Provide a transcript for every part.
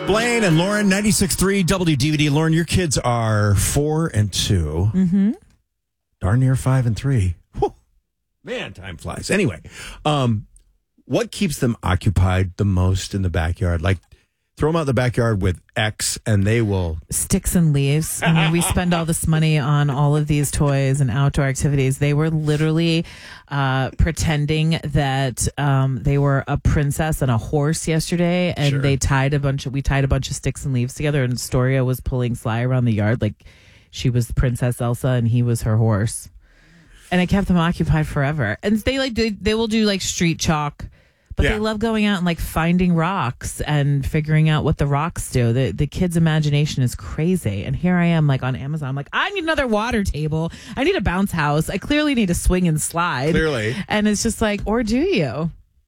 Blaine and Lauren, 96.3 WDVD. Lauren, your kids are 4 and 2. Mm-hmm. Darn near 5 and 3. Whew. Man, time flies. Anyway, what keeps them occupied the most in the backyard? Like, throw them out in the backyard with X and they will... Sticks and leaves. I mean, we spend all this money on all of these toys and outdoor activities. They were literally pretending that they were a princess and a horse yesterday, and we tied a bunch of sticks and leaves together, and Astoria was pulling Sly around the yard like she was Princess Elsa and he was her horse. And it kept them occupied forever. And they will do like street chalk. But they love going out and like finding rocks and figuring out what the rocks do. The kids' imagination is crazy. And here I am like on Amazon. I'm like, I need another water table. I need a bounce house. I clearly need a swing and slide. Clearly. And it's just like, or do you?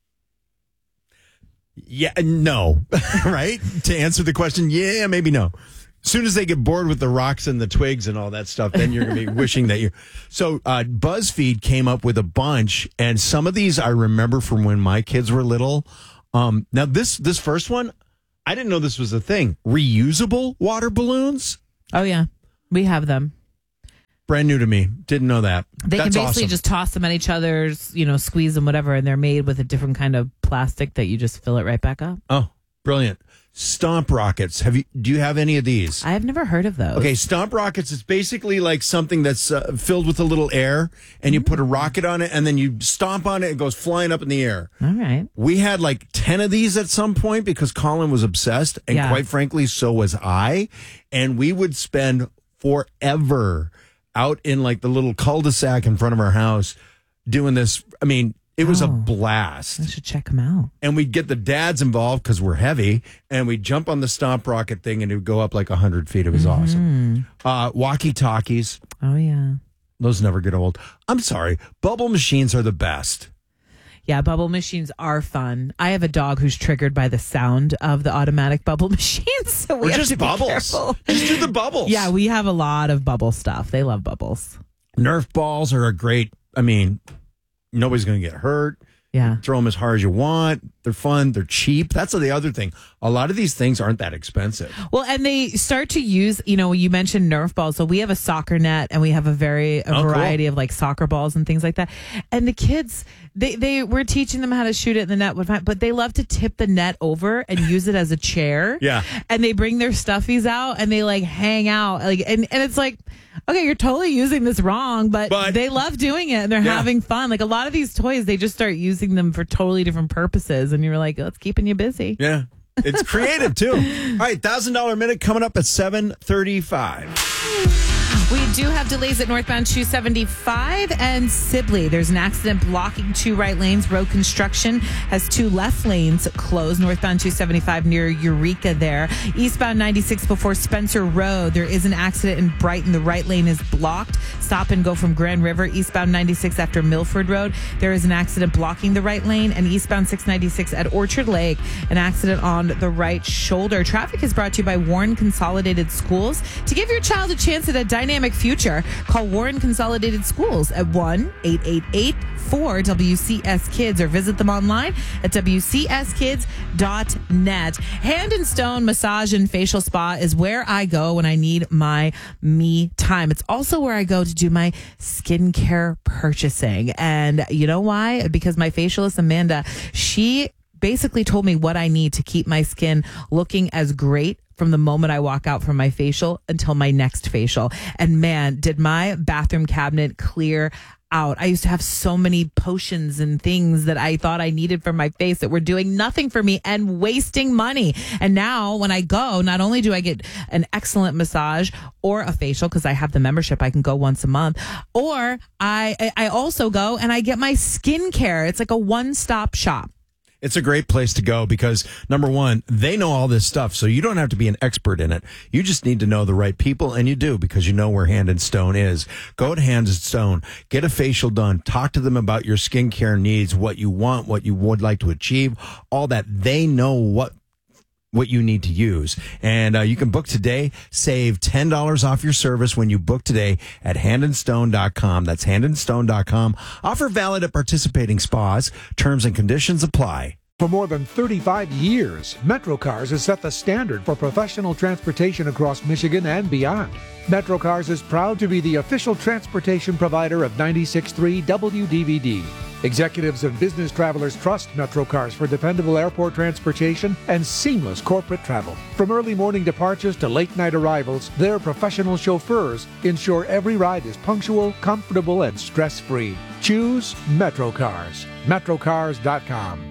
Yeah, no. Right? To answer the question, yeah, maybe no. As soon as they get bored with the rocks and the twigs and all that stuff, then you're going to be wishing that you... So BuzzFeed came up with a bunch, and some of these I remember from when my kids were little. Now, this first one, I didn't know this was a thing. Reusable water balloons? Oh, yeah. We have them. Brand new to me. Didn't know that. They That's can basically awesome. just toss them at each other's, squeeze them, whatever, and they're made with a different kind of plastic that you just fill it right back up. Oh, brilliant. Stomp rockets. Do you have any of these? I have never heard of those. Okay, stomp rockets is basically like something that's filled with a little air, and you put a rocket on it, and then you stomp on it, it goes flying up in the air. All right. We had like 10 of these at some point because Colin was obsessed, and quite frankly, so was I. And we would spend forever out in like the little cul-de-sac in front of our house doing this. I mean, it was a blast. I should check them out. And we'd get the dads involved because we're heavy, and we'd jump on the stomp rocket thing, and it would go up like 100 feet. It was awesome. Walkie-talkies. Oh, yeah. Those never get old. I'm sorry. Bubble machines are the best. Yeah, bubble machines are fun. I have a dog who's triggered by the sound of the automatic bubble machines. So we have to be careful. Just do the bubbles. Yeah, we have a lot of bubble stuff. They love bubbles. Nerf balls are a great, nobody's going to get hurt. Yeah. Throw them as hard as you want. They're fun. They're cheap. That's the other thing. A lot of these things aren't that expensive. Well, and they start to use, you mentioned Nerf balls. So we have a soccer net and we have a variety of like soccer balls and things like that. And the kids, we're teaching them how to shoot it in the net, but they love to tip the net over and use it as a chair. Yeah. And they bring their stuffies out and they like hang out. And it's like, okay, you're totally using this wrong, but they love doing it and they're having fun. Like a lot of these toys, they just start using them for totally different purposes. And you're like, oh, it's keeping you busy. Yeah. It's creative too. All right, $1,000 minute coming up at 7:35. We do have delays at northbound 275 and Sibley. There's an accident blocking 2 right lanes. Road construction has 2 left lanes closed. Northbound 275 near Eureka there. Eastbound 96 before Spencer Road. There is an accident in Brighton. The right lane is blocked. Stop and go from Grand River. Eastbound 96 after Milford Road. There is an accident blocking the right lane. And eastbound 696 at Orchard Lake. An accident on the right shoulder. Traffic is brought to you by Warren Consolidated Schools. To give your child a chance at a dynamic future, call Warren Consolidated Schools at 1-888-4WCS-KIDS or visit them online at WCSKids.net. Hand and Stone Massage and Facial Spa is where I go when I need my me time. It's also where I go to do my skincare purchasing. And you know why? Because my facialist, Amanda, she basically told me what I need to keep my skin looking as great from the moment I walk out from my facial until my next facial. And man, did my bathroom cabinet clear out. I used to have so many potions and things that I thought I needed for my face that were doing nothing for me and wasting money. And now when I go, not only do I get an excellent massage or a facial, because I have the membership, I can go once a month, or I also go and I get my skincare. It's like a one-stop shop. It's a great place to go because, number one, they know all this stuff, so you don't have to be an expert in it. You just need to know the right people, and you do because you know where Hand and Stone is. Go to Hand and Stone, get a facial done, talk to them about your skincare needs, what you want, what you would like to achieve, all that. They know what you need to use. And you can book today. Save $10 off your service when you book today at handandstone.com. That's handandstone.com. Offer valid at participating spas. Terms and conditions apply. For more than 35 years, MetroCars has set the standard for professional transportation across Michigan and beyond. MetroCars is proud to be the official transportation provider of 96.3 WDVD. Executives and business travelers trust MetroCars for dependable airport transportation and seamless corporate travel. From early morning departures to late night arrivals, their professional chauffeurs ensure every ride is punctual, comfortable, and stress-free. Choose MetroCars. MetroCars.com.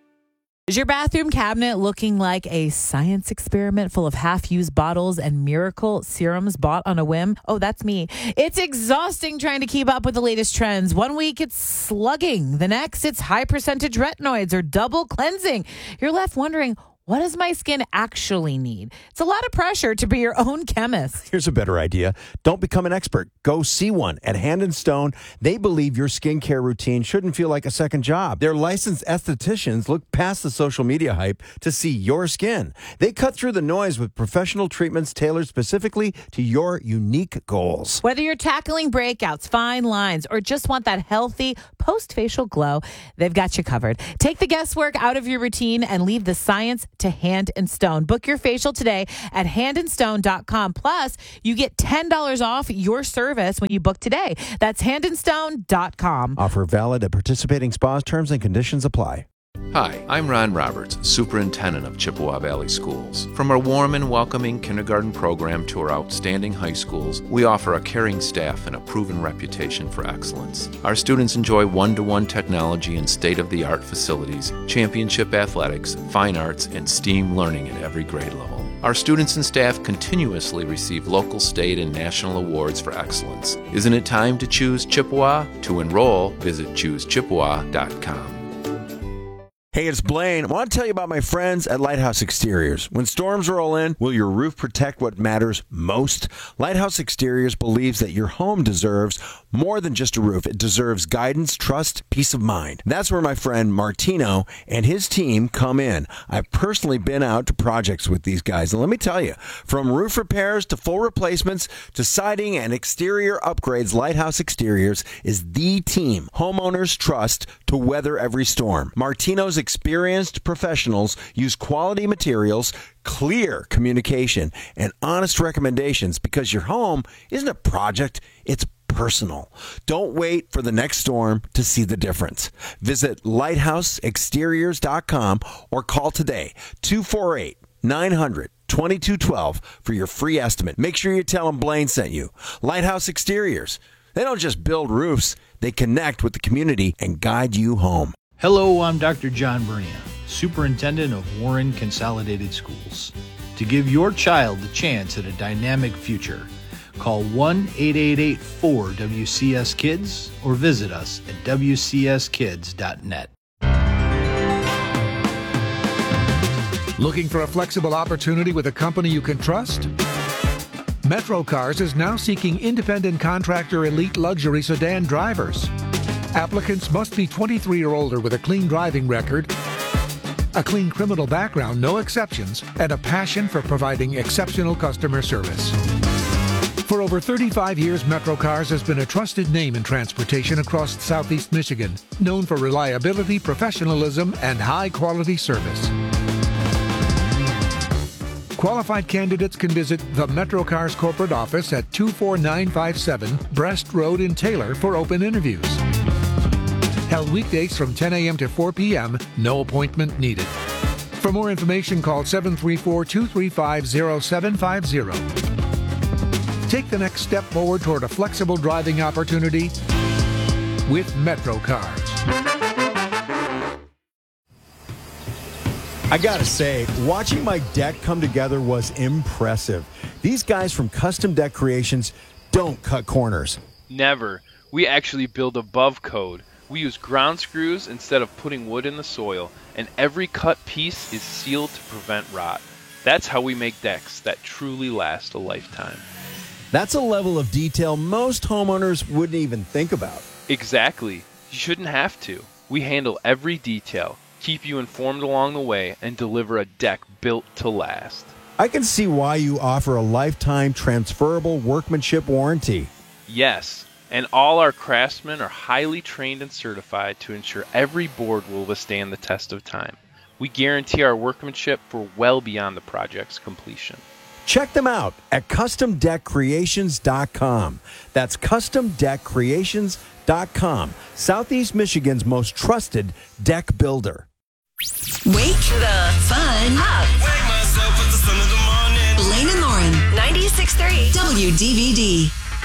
Is your bathroom cabinet looking like a science experiment full of half-used bottles and miracle serums bought on a whim? Oh, that's me. It's exhausting trying to keep up with the latest trends. One week it's slugging. The next it's high percentage retinoids or double cleansing. You're left wondering, what does my skin actually need? It's a lot of pressure to be your own chemist. Here's a better idea. Don't become an expert. Go see one at Hand & Stone. They believe your skincare routine shouldn't feel like a second job. Their licensed estheticians look past the social media hype to see your skin. They cut through the noise with professional treatments tailored specifically to your unique goals. Whether you're tackling breakouts, fine lines, or just want that healthy post-facial glow, they've got you covered. Take the guesswork out of your routine and leave the science to Hand & Stone. Book your facial today at handandstone.com. Plus, you get $10 off your service when you book today. That's handandstone.com. Offer valid at participating spas. Terms and conditions apply. Hi, I'm Ron Roberts, Superintendent of Chippewa Valley Schools. From our warm and welcoming kindergarten program to our outstanding high schools, we offer a caring staff and a proven reputation for excellence. Our students enjoy one-to-one technology and state-of-the-art facilities, championship athletics, fine arts, and STEAM learning at every grade level. Our students and staff continuously receive local, state, and national awards for excellence. Isn't it time to choose Chippewa? To enroll, visit choosechippewa.com. Hey, it's Blaine. I want to tell you about my friends at Lighthouse Exteriors. When storms roll in, will your roof protect what matters most? Lighthouse Exteriors believes that your home deserves more than just a roof. It deserves guidance, trust, peace of mind. That's where my friend Martino and his team come in. I've personally been out to projects with these guys, and let me tell you, from roof repairs to full replacements to siding and exterior upgrades, Lighthouse Exteriors is the team homeowners trust to weather every storm. Martino's experienced professionals use quality materials, clear communication, and honest recommendations because your home isn't a project, it's personal. Don't wait for the next storm to see the difference. Visit lighthouseexteriors.com or call today 248-900-2212 for your free estimate. Make sure you tell them Blaine sent you. Lighthouse Exteriors. They don't just build roofs, they connect with the community and guide you home. Hello, I'm Dr. John Bernia, Superintendent of Warren Consolidated Schools. To give your child the chance at a dynamic future, call 1-888-4-WCS-KIDS or visit us at wcskids.net. Looking for a flexible opportunity with a company you can trust? MetroCars is now seeking independent contractor elite luxury sedan drivers. Applicants must be 23 or older with a clean driving record, a clean criminal background, no exceptions, and a passion for providing exceptional customer service. For over 35 years, MetroCars has been a trusted name in transportation across Southeast Michigan, known for reliability, professionalism, and high-quality service. Qualified candidates can visit the MetroCars corporate office at 24957 Brest Road in Taylor for open interviews. Held weekdays from 10 a.m. to 4 p.m., no appointment needed. For more information, call 734-235-0750. Take the next step forward toward a flexible driving opportunity with MetroCars. I gotta say, watching my deck come together was impressive. These guys from Custom Deck Creations don't cut corners. Never. We actually build above code. We use ground screws instead of putting wood in the soil, and every cut piece is sealed to prevent rot. That's how we make decks that truly last a lifetime. That's a level of detail most homeowners wouldn't even think about. Exactly. You shouldn't have to. We handle every detail, keep you informed along the way, and deliver a deck built to last. I can see why you offer a lifetime transferable workmanship warranty. Yes. And all our craftsmen are highly trained and certified to ensure every board will withstand the test of time. We guarantee our workmanship for well beyond the project's completion. Check them out at CustomDeckCreations.com. That's CustomDeckCreations.com, Southeast Michigan's most trusted deck builder. Wake the fun up. Wake myself with the sun in the morning. Blaine and Lauren, 96.3 WDVD.